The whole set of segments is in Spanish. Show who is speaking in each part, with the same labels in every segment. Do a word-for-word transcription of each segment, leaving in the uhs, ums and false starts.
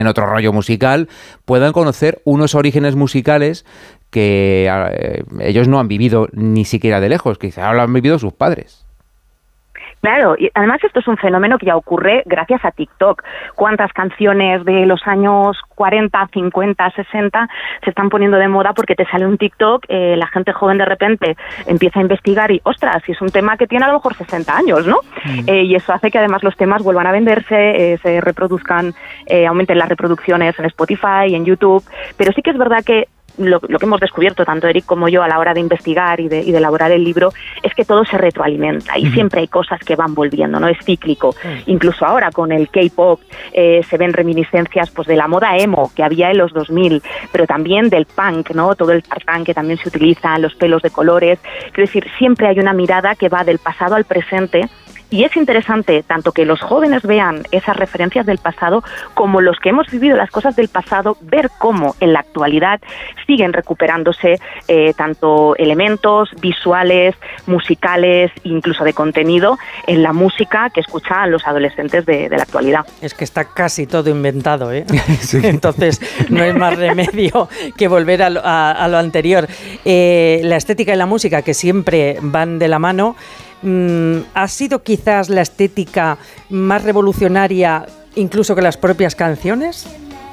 Speaker 1: en otro rollo musical, puedan conocer unos orígenes musicales que eh, ellos no han vivido ni siquiera de lejos, que quizá lo han vivido sus padres.
Speaker 2: Claro, y además esto es un fenómeno que ya ocurre gracias a TikTok. ¿Cuántas canciones de los años cuarenta, cincuenta, sesenta se están poniendo de moda porque te sale un TikTok, eh, la gente joven de repente empieza a investigar y, ostras, si es un tema que tiene a lo mejor sesenta años, ¿no? Mm. Eh, y eso hace que además los temas vuelvan a venderse, eh, se reproduzcan, eh, aumenten las reproducciones en Spotify, en YouTube, pero sí que es verdad que Lo, lo que hemos descubierto tanto Eric como yo a la hora de investigar y de, y de elaborar el libro es que todo se retroalimenta y uh-huh. siempre hay cosas que van volviendo, no es cíclico. Uh-huh. Incluso ahora con el K-pop eh, se ven reminiscencias pues de la moda emo que había en los dos mil, pero también del punk, ¿no? Todo el tartán que también se utiliza, los pelos de colores. Quiero decir, siempre hay una mirada que va del pasado al presente. Y es interesante tanto que los jóvenes vean esas referencias del pasado como los que hemos vivido las cosas del pasado, ver cómo en la actualidad siguen recuperándose eh, tanto elementos visuales, musicales, incluso de contenido en la música que escuchan los adolescentes de, de la actualidad.
Speaker 3: Es que está casi todo inventado, ¿eh? Sí. Entonces no es más remedio que volver a lo, a, a lo anterior. Eh, la estética y la música, que siempre van de la mano, ¿ha sido quizás la estética más revolucionaria incluso que las propias canciones?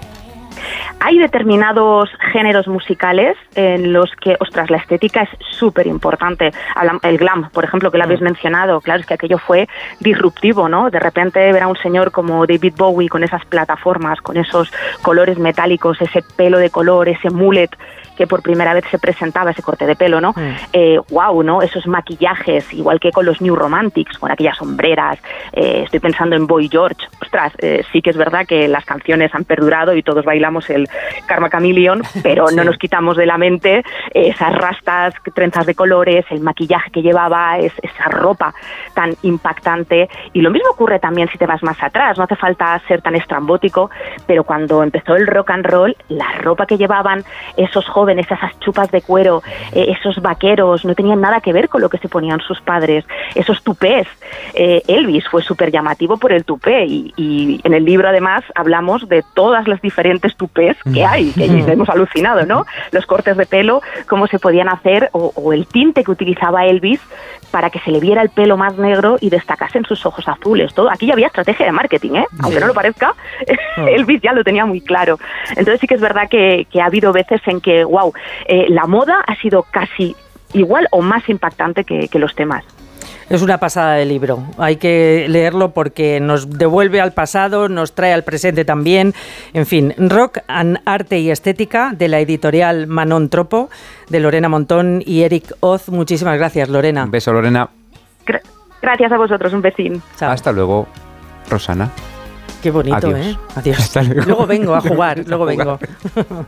Speaker 2: Hay determinados géneros musicales en los que, ostras, la estética es súper importante. El glam, por ejemplo, que lo habéis mencionado, claro, es que aquello fue disruptivo, ¿no? De repente ver a un señor como David Bowie con esas plataformas, con esos colores metálicos, ese pelo de color, ese mullet que por primera vez se presentaba, ese corte de pelo, ¿no? Mm. Eh, wow, ¿no? Esos maquillajes, igual que con los New Romantics, con aquellas sombreras, eh, estoy pensando en Boy George. Ostras, eh, sí que es verdad que las canciones han perdurado y todos bailamos el Karma Chameleon, pero sí. no nos quitamos de la mente esas rastas, trenzas de colores, el maquillaje que llevaba, es, esa ropa tan impactante. Y lo mismo ocurre también si te vas más atrás, no hace falta ser tan estrambótico, pero cuando empezó el rock and roll, la ropa que llevaban esos jóvenes, esas chupas de cuero, eh, esos vaqueros, no tenían nada que ver con lo que se ponían sus padres, esos tupés. Eh, Elvis fue súper llamativo por el tupé y, y en el libro además hablamos de todas las diferentes tupés que hay, que hemos alucinado, ¿no? Los cortes de pelo, cómo se podían hacer, o, o el tinte que utilizaba Elvis para que se le viera el pelo más negro y destacasen sus ojos azules. Todo. Aquí ya había estrategia de marketing, ¿eh? Aunque no lo parezca, Elvis ya lo tenía muy claro. Entonces sí que es verdad que, que ha habido veces en que, wow, eh, la moda ha sido casi igual o más impactante que, que los temas.
Speaker 3: Es una pasada de libro, hay que leerlo porque nos devuelve al pasado, nos trae al presente también. En fin, Rock and Arte y Estética, de la editorial Manon Tropo, de Lorena Montón y Eric Oz. Muchísimas gracias, Lorena.
Speaker 1: Un beso, Lorena.
Speaker 2: Gra- gracias a vosotros, un besín.
Speaker 1: Chao. Hasta luego, Rosana.
Speaker 3: Qué bonito,
Speaker 1: Adiós.
Speaker 3: ¿eh? Adiós.
Speaker 1: Hasta luego.
Speaker 3: Luego vengo a jugar, luego
Speaker 1: a jugar.
Speaker 3: vengo.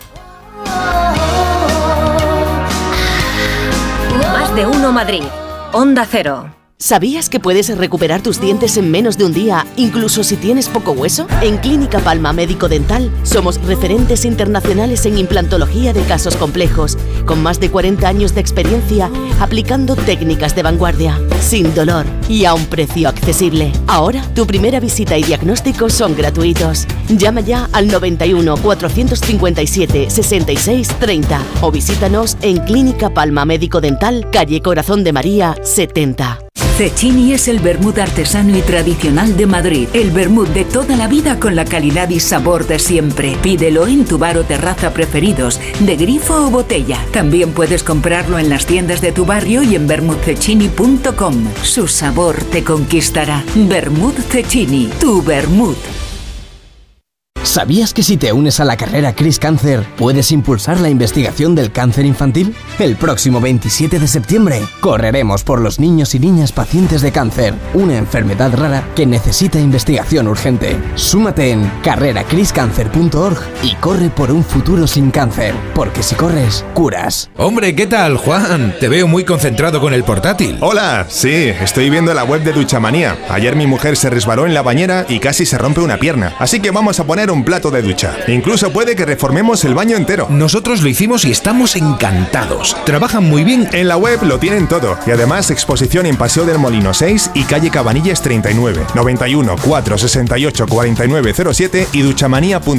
Speaker 4: Más de uno Madrid. Onda Cero.
Speaker 5: ¿Sabías que puedes recuperar tus dientes en menos de un día, incluso si tienes poco hueso? En Clínica Palma Médico Dental somos referentes internacionales en implantología de casos complejos, con más de cuarenta años de experiencia aplicando técnicas de vanguardia, sin dolor y a un precio accesible. Ahora, tu primera visita y diagnóstico son gratuitos. Llama ya al noventa y uno, cuatrocientos cincuenta y siete, sesenta y seis, treinta o visítanos en Clínica Palma Médico Dental, calle Corazón de María, setenta.
Speaker 6: Cecchini es el vermut artesano y tradicional de Madrid. El vermut de toda la vida con la calidad y sabor de siempre. Pídelo en tu bar o terraza preferidos, de grifo o botella. También puedes comprarlo en las tiendas de tu barrio y en vermut cecchini punto com. Su sabor te conquistará. Vermut Cecchini, tu vermut.
Speaker 7: ¿Sabías que si te unes a la carrera Cris Cáncer puedes impulsar la investigación del cáncer infantil? El próximo veintisiete de septiembre correremos por los niños y niñas pacientes de cáncer, una enfermedad rara que necesita investigación urgente. Súmate en carrera cris cáncer punto org y corre por un futuro sin cáncer, porque si corres, curas.
Speaker 8: Hombre, ¿qué tal, Juan? Te veo muy concentrado con el portátil.
Speaker 9: Hola, sí, estoy viendo la web de Duchamanía. Ayer mi mujer se resbaló en la bañera y casi se rompe una pierna, así que vamos a poner un plato de ducha. Incluso puede que reformemos el baño entero.
Speaker 8: Nosotros lo hicimos y estamos encantados. Trabajan muy bien.
Speaker 9: En la web lo tienen todo. Y además exposición en Paseo del Molino seis y calle Cabanillas treinta y nueve. noventa y uno, cuatrocientos sesenta y ocho, cuarenta y nueve cero siete y duchamanía punto com.